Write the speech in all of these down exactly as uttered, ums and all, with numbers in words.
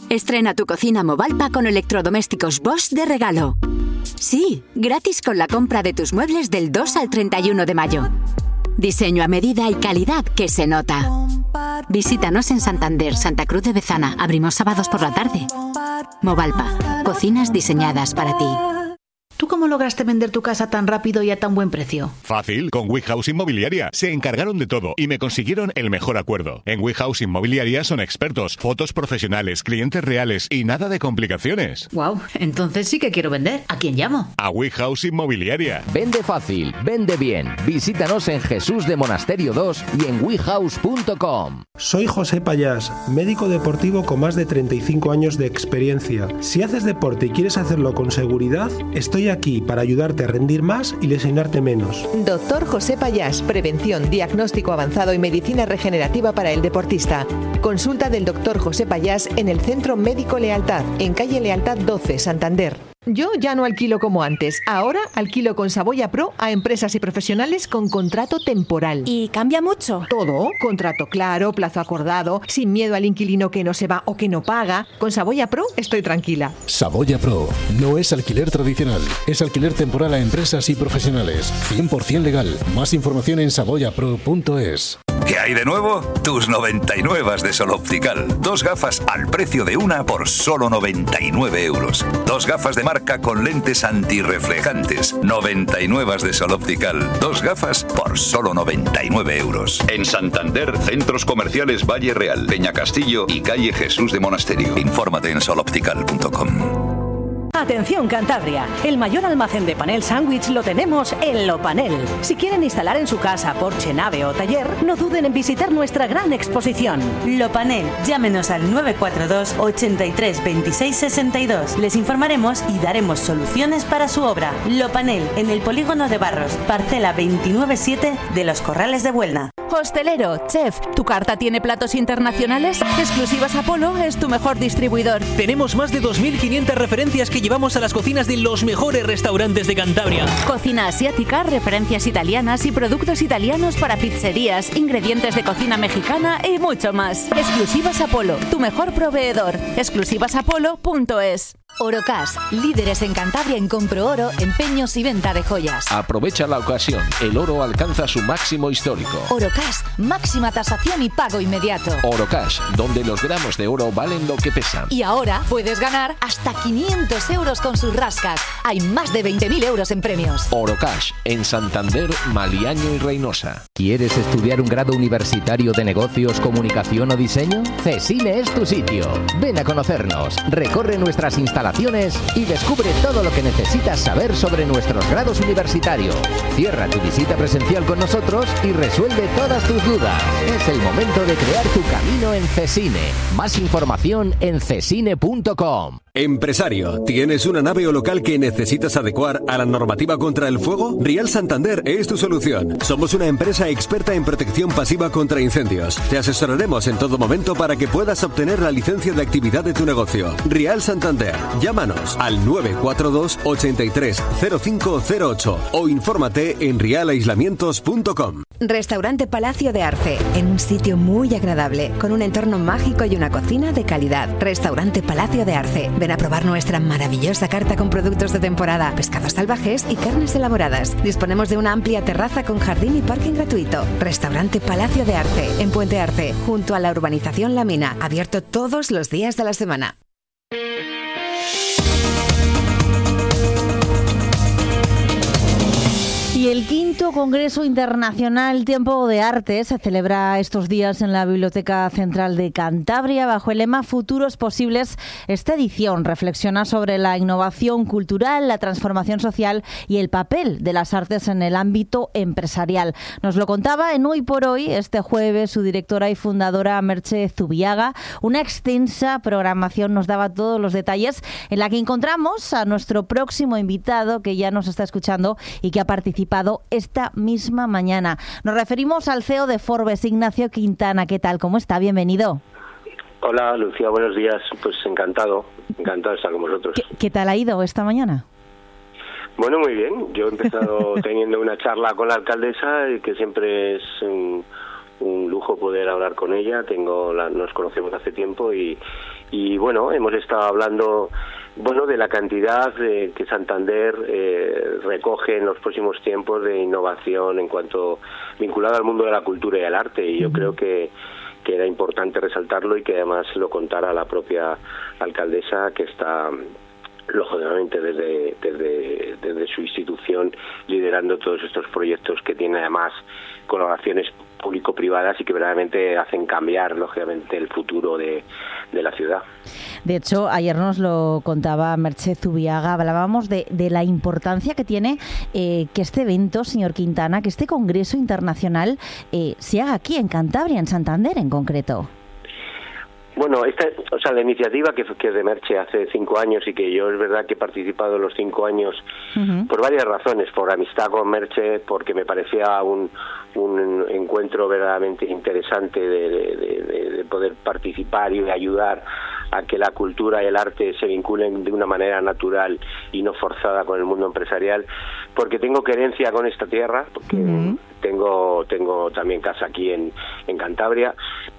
Estrena tu cocina Movalpa con electrodomésticos Bosch de regalo. Sí, gratis con la compra de tus muebles del dos al treinta y uno de mayo. Diseño a medida y calidad que se nota. Visítanos en Santander, Santa Cruz de Bezana. Abrimos sábados por la tarde. Movalpa, cocinas diseñadas para ti. ¿Tú cómo lograste vender tu casa tan rápido y a tan buen precio? Fácil, con WeHouse Inmobiliaria. Se encargaron de todo y me consiguieron el mejor acuerdo. En WeHouse Inmobiliaria son expertos, fotos profesionales, clientes reales y nada de complicaciones. Wow, entonces sí que quiero vender. ¿A quién llamo? A WeHouse Inmobiliaria. Vende fácil, vende bien. Visítanos en Jesús de Monasterio dos y en wehouse punto com. Soy José Payás, médico deportivo con más de treinta y cinco años de experiencia. Si haces deporte y quieres hacerlo con seguridad, estoy aquí para ayudarte a rendir más y lesionarte menos. Doctor José Payás, prevención, diagnóstico avanzado y medicina regenerativa para el deportista. Consulta del doctor José Payás en el Centro Médico Lealtad, en calle Lealtad doce, Santander. Yo ya no alquilo como antes. Ahora alquilo con Saboya Pro a empresas y profesionales con contrato temporal. ¿Y cambia mucho? Todo. Contrato claro, plazo acordado, sin miedo al inquilino que no se va o que no paga. Con Saboya Pro estoy tranquila. Saboya Pro no es alquiler tradicional. Es alquiler temporal a empresas y profesionales. cien por ciento legal. Más información en saboya pro punto es. ¿Qué hay de nuevo? Tus noventa y nueve de Sol Optical. Dos gafas al precio de una por solo noventa y nueve euros. Dos gafas de marca con lentes antirreflejantes. noventa y nueve de Sol Optical. Dos gafas por solo noventa y nueve euros. En Santander, centros comerciales Valle Real, Peña Castillo y calle Jesús de Monasterio. Infórmate en sol optical punto com. Atención Cantabria, el mayor almacén de panel sándwich lo tenemos en Lopanel. Si quieren instalar en su casa, porche, nave o taller, no duden en visitar nuestra gran exposición. Lopanel, llámenos al nueve cuatro dos, ochenta y tres, veintiséis, sesenta y dos. Les informaremos y daremos soluciones para su obra. Lopanel, en el polígono de Barros, parcela veintinueve siete de Los Corrales de Buelna. Hostelero, chef, ¿tu carta tiene platos internacionales? Exclusivas Apolo es tu mejor distribuidor. Tenemos más de dos mil quinientas referencias que llevamos a las cocinas de los mejores restaurantes de Cantabria. Cocina asiática, referencias italianas y productos italianos para pizzerías, ingredientes de cocina mexicana y mucho más. Exclusivas Apolo, tu mejor proveedor. exclusivas apolo punto es. Orocash, líderes en Cantabria en compro oro, empeños y venta de joyas. Aprovecha la ocasión, el oro alcanza su máximo histórico. Orocash, máxima tasación y pago inmediato. Orocash, donde los gramos de oro valen lo que pesan. Y ahora puedes ganar hasta quinientos euros con sus rascas. Hay más de veinte mil euros en premios. Orocash, en Santander, Maliaño y Reynosa. ¿Quieres estudiar un grado universitario de negocios, comunicación o diseño? CESINE es tu sitio. Ven a conocernos, recorre nuestras instalaciones y descubre todo lo que necesitas saber sobre nuestros grados universitarios. Cierra tu visita presencial con nosotros y resuelve todas tus dudas. Es el momento de crear tu camino en CESINE. Más información en cesine punto com. Empresario, ¿tienes una nave o local que necesitas adecuar a la normativa contra el fuego? Rial Santander es tu solución. Somos una empresa experta en protección pasiva contra incendios. Te asesoraremos en todo momento para que puedas obtener la licencia de actividad de tu negocio. Rial Santander. Llámanos al nueve cuatro dos, ochenta y tres, cero cinco cero ocho o infórmate en rial aislamientos punto com. Restaurante Palacio de Arce, en un sitio muy agradable, con un entorno mágico y una cocina de calidad. Restaurante Palacio de Arce. Ven a probar nuestra maravillosa carta con productos de temporada, pescados salvajes y carnes elaboradas. Disponemos de una amplia terraza con jardín y parking gratuito. Restaurante Palacio de Arce, en Puente Arce, junto a la urbanización La Mina, abierto todos los días de la semana. Y el quinto Congreso Internacional Tiempo de Arte se celebra estos días en la Biblioteca Central de Cantabria bajo el lema Futuros Posibles. Esta edición reflexiona sobre la innovación cultural, la transformación social y el papel de las artes en el ámbito empresarial. Nos lo contaba en Hoy por Hoy, este jueves, su directora y fundadora Merche Zubiaga. Una extensa programación nos daba todos los detalles, en la que encontramos a nuestro próximo invitado que ya nos está escuchando y que ha participado esta misma mañana. Nos referimos al C E O de Forbes, Ignacio Quintana. ¿Qué tal? ¿Cómo está? Bienvenido. Hola, Lucía, buenos días. Pues encantado, encantado de estar con vosotros. ¿Qué, qué tal ha ido esta mañana? Bueno, muy bien. Yo he empezado teniendo una charla con la alcaldesa, que siempre es um, un lujo poder hablar con ella. Tengo la, nos conocemos hace tiempo y, y bueno, hemos estado hablando bueno de la cantidad de, que Santander eh, recoge en los próximos tiempos de innovación en cuanto vinculado al mundo de la cultura y el arte, y yo uh-huh. creo que que era importante resaltarlo y que además lo contara la propia alcaldesa, que está lógicamente desde, desde, desde su institución liderando todos estos proyectos que tiene además colaboraciones público-privadas y que verdaderamente hacen cambiar lógicamente el futuro de, de la ciudad. De hecho, ayer nos lo contaba Merche Zubiaga, hablábamos de, de la importancia que tiene eh, que este evento, señor Quintana, que este Congreso Internacional eh, se haga aquí en Cantabria, en Santander en concreto. Bueno, esta, o sea, la iniciativa que, que es de Merche hace cinco años y que yo es verdad que he participado en los cinco años uh-huh. por varias razones, por amistad con Merche, porque me parecía un, un encuentro verdaderamente interesante de, de, de, de poder participar y de ayudar a que la cultura y el arte se vinculen de una manera natural y no forzada con el mundo empresarial, porque tengo querencia con esta tierra, porque uh-huh. tengo tengo también casa aquí en, en Cantabria.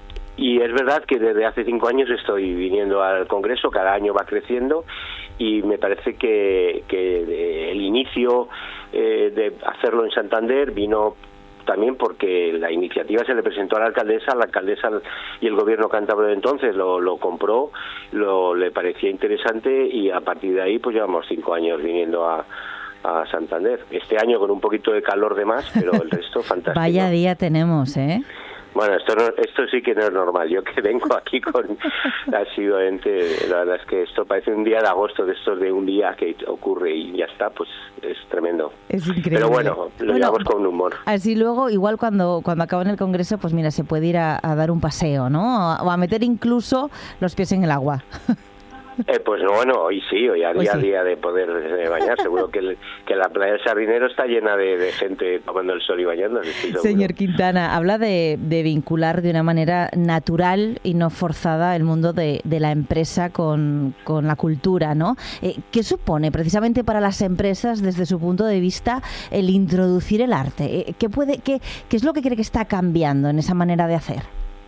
Y es verdad que desde hace cinco años estoy viniendo al Congreso, cada año va creciendo y me parece que, que el inicio eh, de hacerlo en Santander vino también porque la iniciativa se le presentó a la alcaldesa, la alcaldesa y el gobierno cántabro de entonces lo, lo compró, lo le parecía interesante y a partir de ahí pues llevamos cinco años viniendo a a Santander. Este año con un poquito de calor de más, pero el resto fantástico. Vaya día tenemos, ¿eh? Bueno, esto no, esto sí que no es normal. Yo que vengo aquí con asiduamente, la verdad es que esto parece un día de agosto, de estos de un día que ocurre y ya está, pues es tremendo. Es increíble. Pero bueno, lo bueno, llevamos con humor. Así luego, igual cuando cuando acabe el Congreso, pues mira, se puede ir a, a dar un paseo, ¿no? O a meter incluso los pies en el agua. Eh, pues bueno, hoy sí, hoy a día a sí. día de poder eh, bañar. Seguro que, el, que la playa del Sardinero está llena de, de gente tomando el sol y bañándose. Señor Quintana, habla de, de vincular de una manera natural y no forzada el mundo de, de la empresa con, con la cultura, ¿no? Eh, ¿Qué supone precisamente para las empresas, desde su punto de vista, el introducir el arte? Eh, ¿qué, puede, qué, ¿Qué es lo que cree que está cambiando en esa manera de hacer?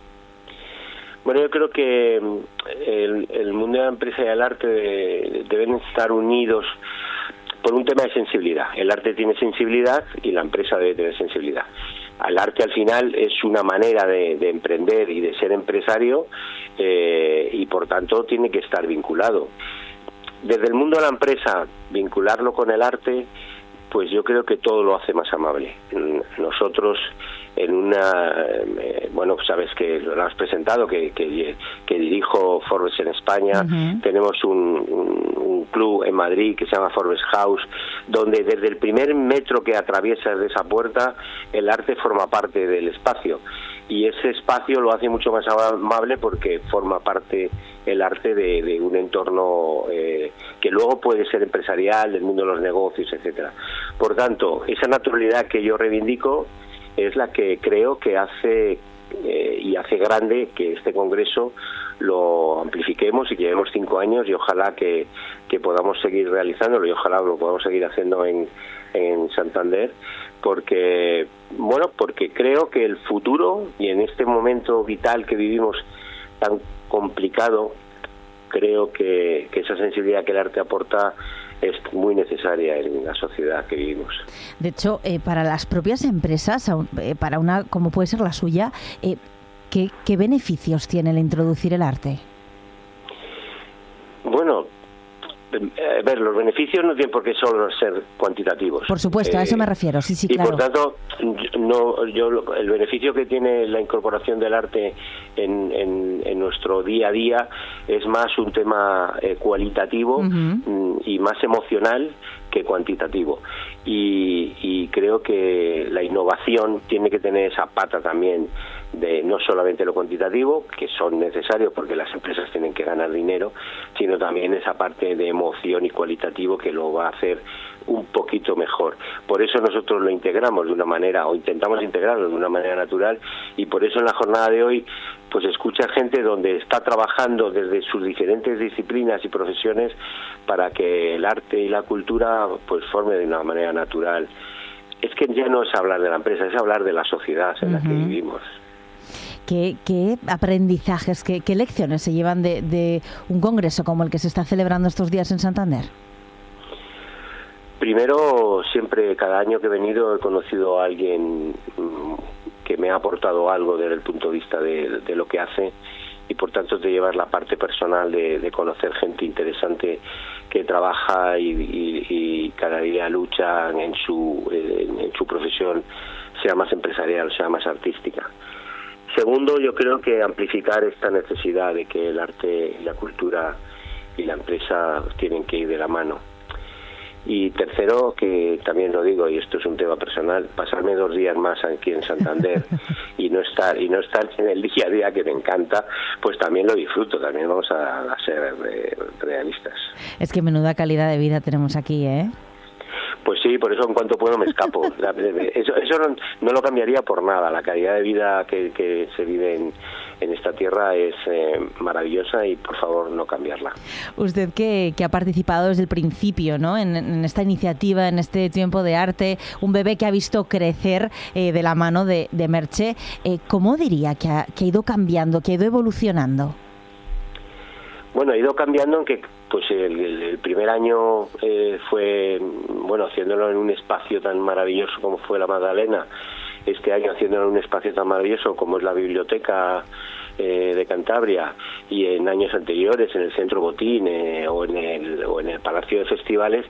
Bueno, yo creo que el, el mundo de la empresa y el arte de, deben estar unidos por un tema de sensibilidad. El arte tiene sensibilidad y la empresa debe tener sensibilidad. El arte al final es una manera de, de emprender y de ser empresario eh, y por tanto tiene que estar vinculado. Desde el mundo de la empresa, vincularlo con el arte, pues yo creo que todo lo hace más amable. Nosotros en una, eh, bueno, sabes que lo has presentado, que, que, que dirijo Forbes en España, uh-huh. tenemos un, un, un club en Madrid que se llama Forbes House, donde desde el primer metro que atraviesas de esa puerta, el arte forma parte del espacio. Y ese espacio lo hace mucho más amable porque forma parte el arte de, de un entorno eh, que luego puede ser empresarial, del mundo de los negocios, etcétera. Por tanto, esa naturalidad que yo reivindico es la que creo que hace eh, y hace grande que este congreso lo amplifiquemos y que llevemos cinco años y ojalá que, que podamos seguir realizándolo y ojalá lo podamos seguir haciendo en, en Santander, porque bueno porque creo que el futuro y en este momento vital que vivimos tan complicado, creo que, que esa sensibilidad que el arte aporta es muy necesaria en la sociedad que vivimos. De hecho, eh, para las propias empresas, eh, para una como puede ser la suya, eh, ¿qué, ¿qué beneficios tiene el introducir el arte? Bueno, a ver, los beneficios no tienen por qué solo ser cuantitativos. Por supuesto, eh, a eso me refiero, sí, sí, claro. Y por tanto, no, yo el beneficio que tiene la incorporación del arte en, en, en nuestro día a día es más un tema eh, cualitativo uh-huh. y más emocional que cuantitativo. Y, y creo que la innovación tiene que tener esa pata también de no solamente lo cuantitativo, que son necesarios porque las empresas tienen que ganar dinero, sino también esa parte de emoción y cualitativo que lo va a hacer un poquito mejor. Por eso nosotros lo integramos de una manera, o intentamos integrarlo de una manera natural, y por eso en la jornada de hoy pues escucha gente donde está trabajando desde sus diferentes disciplinas y profesiones para que el arte y la cultura pues forme de una manera natural. Es que ya no es hablar de la empresa, es hablar de la sociedad en uh-huh. la que vivimos. ¿Qué, qué aprendizajes, qué, qué lecciones se llevan de, de un congreso como el que se está celebrando estos días en Santander? Primero, siempre, cada año que he venido he conocido a alguien que me ha aportado algo desde el punto de vista de, de lo que hace, y por tanto te llevas la parte personal de, de conocer gente interesante que trabaja y, y, y cada día lucha en su, en, en su profesión, sea más empresarial, sea más artística. Segundo, yo creo que amplificar esta necesidad de que el arte, la cultura y la empresa tienen que ir de la mano. Y tercero, que también lo digo, y esto es un tema personal, pasarme dos días más aquí en Santander y no estar y no estar en el día a día, que me encanta, pues también lo disfruto. También vamos a, a ser re, realistas. Es que menuda calidad de vida tenemos aquí, ¿eh? Pues sí, por eso en cuanto puedo me escapo. Eso, eso no, no lo cambiaría por nada. La calidad de vida que, que se vive en, en esta tierra es eh, maravillosa, y por favor no cambiarla. Usted que, que ha participado desde el principio, ¿no?, en, en esta iniciativa, en este tiempo de arte, un bebé que ha visto crecer eh, de la mano de, de Merche, eh, ¿cómo diría que ha, que ha ido cambiando, que ha ido evolucionando? Bueno, ha ido cambiando en que pues el, el, el primer año eh, fue, bueno, haciéndolo en un espacio tan maravilloso como fue la Magdalena. Este año haciéndolo en un espacio tan maravilloso como es la Biblioteca eh, de Cantabria, y en años anteriores en el Centro Botín eh, o en el o en el Palacio de Festivales.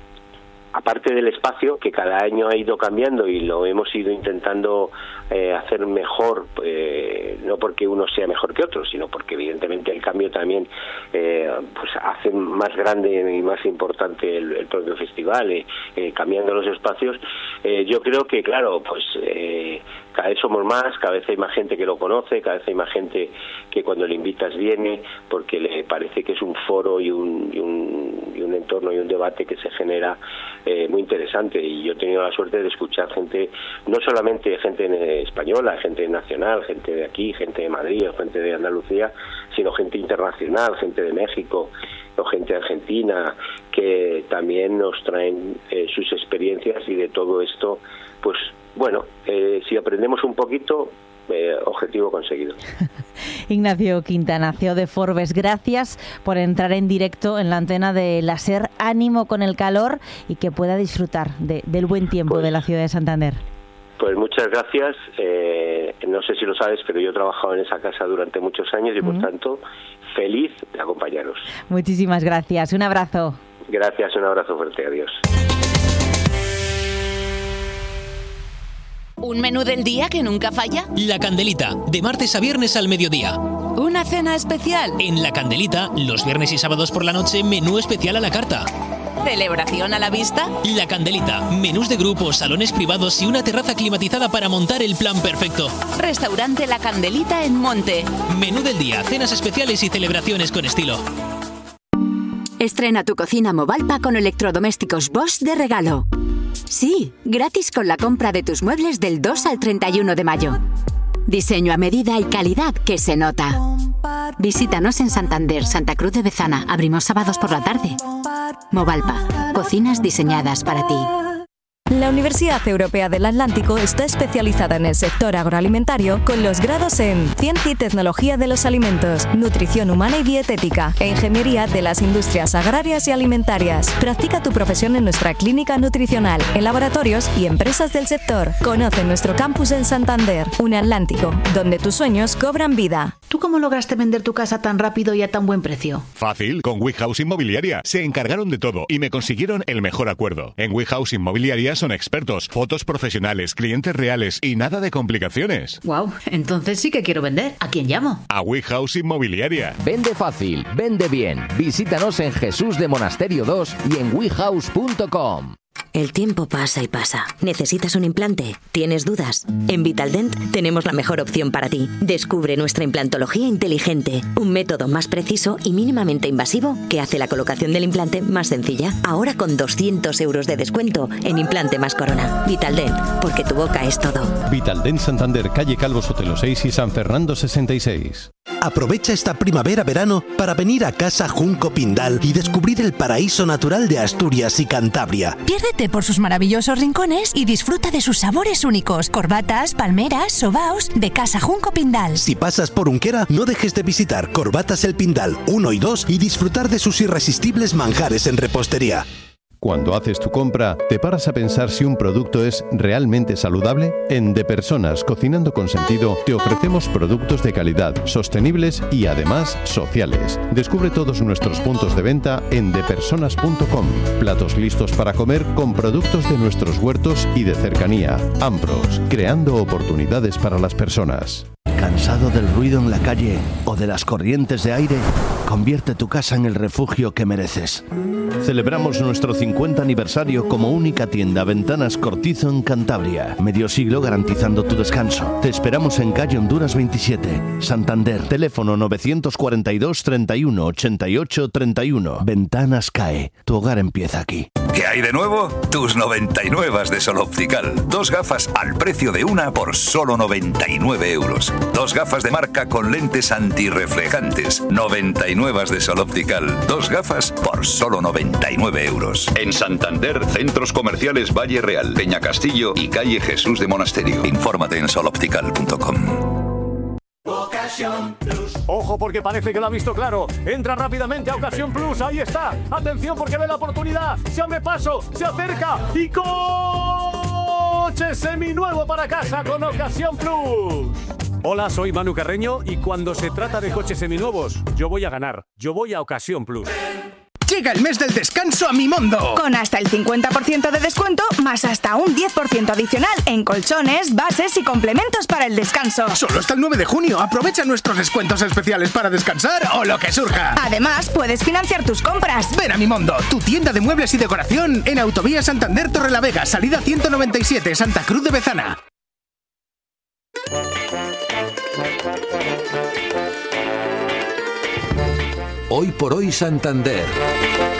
Aparte del espacio, que cada año ha ido cambiando y lo hemos ido intentando eh, hacer mejor, eh, no porque uno sea mejor que otro, sino porque evidentemente el cambio también eh, pues hace más grande y más importante el, el propio festival, eh, eh, cambiando los espacios. Eh, yo creo que, claro, pues eh, cada vez somos más, cada vez hay más gente que lo conoce, cada vez hay más gente que cuando le invitas viene, porque le parece que es un foro y un, y un, y un entorno y un debate que se genera eh, muy interesante. Y yo he tenido la suerte de escuchar gente, no solamente gente española, gente nacional, gente de aquí, gente de Madrid o gente de Andalucía, sino gente internacional, gente de México o gente de Argentina, que también nos traen eh, sus experiencias, y de todo esto, pues bueno, eh, si aprendemos un poquito, eh, objetivo conseguido. Ignacio Quintana, C E O de Forbes, gracias por entrar en directo en la antena de la SER. Ánimo con el calor y que pueda disfrutar de, del buen tiempo pues, de la ciudad de Santander. Pues muchas gracias. Eh, no sé si lo sabes, pero yo he trabajado en esa casa durante muchos años y, por mm. tanto, feliz de acompañaros. Muchísimas gracias. Un abrazo. Gracias, un abrazo fuerte. Adiós. ¿Un menú del día que nunca falla? La Candelita, de martes a viernes al mediodía. ¿Una cena especial? En La Candelita, los viernes y sábados por la noche, menú especial a la carta. ¿Celebración a la vista? La Candelita, menús de grupos, salones privados y una terraza climatizada para montar el plan perfecto. Restaurante La Candelita en Monte. Menú del día, cenas especiales y celebraciones con estilo. Estrena tu cocina Movalpa con electrodomésticos Bosch de regalo. Sí, gratis con la compra de tus muebles del dos al treinta y uno de mayo. Diseño a medida y calidad que se nota. Visítanos en Santander, Santa Cruz de Bezana. Abrimos sábados por la tarde. Movalpa, cocinas diseñadas para ti. La Universidad Europea del Atlántico está especializada en el sector agroalimentario con los grados en Ciencia y Tecnología de los Alimentos, Nutrición Humana y Dietética e Ingeniería de las Industrias Agrarias y Alimentarias. Practica tu profesión en nuestra clínica nutricional, en laboratorios y empresas del sector. Conoce nuestro campus en Santander, un Atlántico, donde tus sueños cobran vida. ¿Tú cómo lograste vender tu casa tan rápido y a tan buen precio? Fácil, con WeHouse Inmobiliaria. Se encargaron de todo y me consiguieron el mejor acuerdo. En WeHouse Inmobiliaria son expertos, fotos profesionales, clientes reales y nada de complicaciones. Wow, entonces sí que quiero vender. ¿A quién llamo? A WeHouse Inmobiliaria. Vende fácil, vende bien. Visítanos en Jesús de Monasterio dos y en wehouse punto com. El tiempo pasa y pasa. ¿Necesitas un implante? ¿Tienes dudas? En Vitaldent tenemos la mejor opción para ti. Descubre nuestra implantología inteligente, un método más preciso y mínimamente invasivo que hace la colocación del implante más sencilla. Ahora con doscientos euros de descuento en implante más corona. Vitaldent, porque tu boca es todo. Vitaldent Santander, calle Calvo Sotelo seis y San Fernando sesenta y seis. Aprovecha esta primavera-verano para venir a Casa Junco Pindal y descubrir el paraíso natural de Asturias y Cantabria. Piérdete por sus maravillosos rincones y disfruta de sus sabores únicos. Corbatas, palmeras, sobaos de Casa Junco Pindal. Si pasas por Unquera, no dejes de visitar Corbatas El Pindal uno y dos y disfrutar de sus irresistibles manjares en repostería. Cuando haces tu compra, ¿te paras a pensar si un producto es realmente saludable? En De Personas, Cocinando con Sentido, te ofrecemos productos de calidad, sostenibles y además sociales. Descubre todos nuestros puntos de venta en de personas punto com. Platos listos para comer con productos de nuestros huertos y de cercanía. Ambros, creando oportunidades para las personas. ¿Cansado del ruido en la calle o de las corrientes de aire? Convierte tu casa en el refugio que mereces. Celebramos nuestro cincuenta aniversario como única tienda Ventanas Cortizo en Cantabria. Medio siglo garantizando tu descanso. Te esperamos en calle Honduras veintisiete, Santander. Teléfono novecientos cuarenta y dos, treinta y uno, ochenta y ocho, treinta y uno. Ventanas C A E. Tu hogar empieza aquí. ¿Qué hay de nuevo? Tus noventa y nueve de Sol Optical. Dos gafas al precio de una por solo noventa y nueve euros. Dos gafas de marca con lentes antirreflejantes. noventa y nueve de Sol Optical. Dos gafas por solo noventa y nueve euros. En Santander, centros comerciales Valle Real, Peña Castillo y calle Jesús de Monasterio. Infórmate en sol optical punto com. Ojo, porque parece que lo ha visto claro. Entra rápidamente a Ocasión Plus. Ahí está. Atención, porque ve la oportunidad. Se abre paso, se acerca y coche seminuevo para casa con Ocasión Plus. Hola, soy Manu Carreño y cuando se trata de coches seminuevos, yo voy a ganar. Yo voy a Ocasión Plus. Llega el mes del descanso a Mimondo. Con hasta el cincuenta por ciento de descuento, más hasta un diez por ciento adicional en colchones, bases y complementos para el descanso. Solo hasta el nueve de junio. Aprovecha nuestros descuentos especiales para descansar o lo que surja. Además, puedes financiar tus compras. Ven a Mimondo, tu tienda de muebles y decoración en Autovía Santander Torrelavega, salida ciento noventa y siete, Santa Cruz de Bezana. Hoy por hoy Santander.